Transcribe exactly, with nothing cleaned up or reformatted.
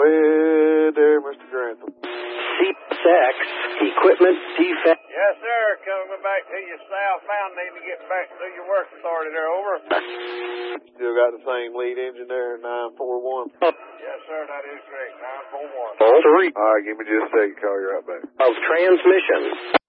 ahead there, Mister Grantham. C X equipment defect. Yes, sir. Coming back to you southbound. Need to get back to your work authority there. Over. Still got the same lead engine there, nine four one. Yes, sir. That is correct. nine four one. All three. All right, give me just a second. Call you right back. Of transmission.